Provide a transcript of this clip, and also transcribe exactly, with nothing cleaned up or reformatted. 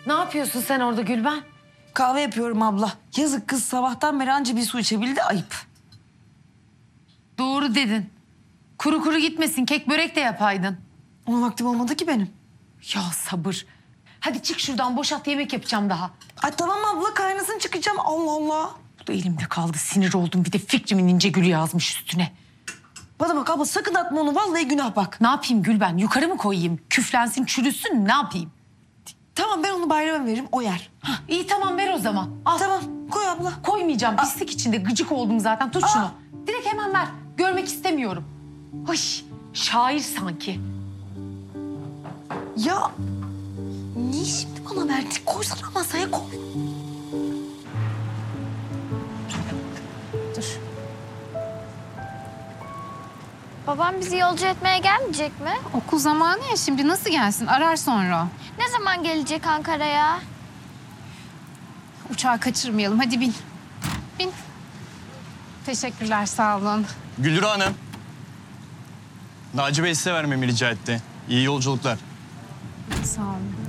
Ne yapıyorsun sen orada Gülben? Kahve yapıyorum abla. Yazık kız sabahtan beri anca bir su içebildi, ayıp. Doğru dedin. Kuru kuru gitmesin, kek börek de yapaydın. Ona vaktim olmadı ki benim. Ya sabır. Hadi çık şuradan, boşalt, yemek yapacağım daha. Ay tamam abla, kaynasın çıkacağım. Allah Allah. Bu da elimde kaldı, sinir oldum. Bir de Fikrimin ince gülü yazmış üstüne. Bana bak abla, sakın atma onu. Vallahi günah bak. Ne yapayım Gülben? Yukarı mı koyayım? Küflensin, çürüsün, ne yapayım? Tamam, ben onu bayrama veririm, o yer. Hah, iyi tamam, ver o zaman. Al. Tamam, koy abla. Koymayacağım, pislik içinde. Gıcık oldum zaten. Tut şunu. Aa. Direkt hemen ver. Görmek istemiyorum. Ay, şair sanki. Ya niye şimdi bana verdin? Koysana masaya, koy. Dur. Babam bizi yolcu etmeye gelmeyecek mi? Okul zamanı ya, şimdi nasıl gelsin? Arar sonra. Ne zaman gelecek Ankara'ya? Uçağı kaçırmayalım. Hadi bin. Bin. Teşekkürler, sağ olun. Güldür Hanım. Naci Bey size vermemi rica etti. İyi yolculuklar. Sağ olun.